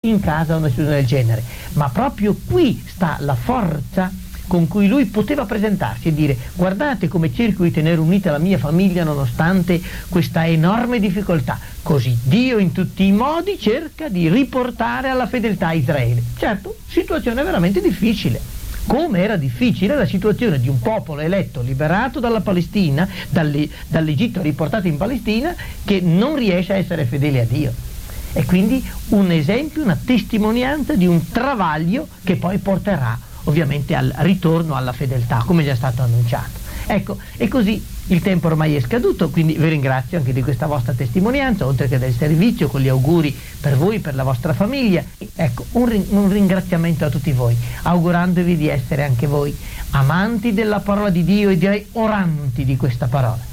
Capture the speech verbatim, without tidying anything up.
in casa una situazione del genere, ma proprio qui sta la forza con cui lui poteva presentarsi e dire: guardate come cerco di tenere unita la mia famiglia nonostante questa enorme difficoltà. Così Dio in tutti i modi cerca di riportare alla fedeltà Israele. Certo, situazione veramente difficile, come era difficile la situazione di un popolo eletto, liberato dalla Palestina, dalle, dall'Egitto riportato in Palestina, che non riesce a essere fedele a Dio. E quindi un esempio, una testimonianza di un travaglio che poi porterà ovviamente al ritorno alla fedeltà, come già stato annunciato. Ecco, e così il tempo ormai è scaduto, quindi vi ringrazio anche di questa vostra testimonianza, oltre che del servizio, con gli auguri per voi, per la vostra famiglia. Ecco, un, ring- un ringraziamento a tutti voi, augurandovi di essere anche voi amanti della parola di Dio e direi oranti di questa parola.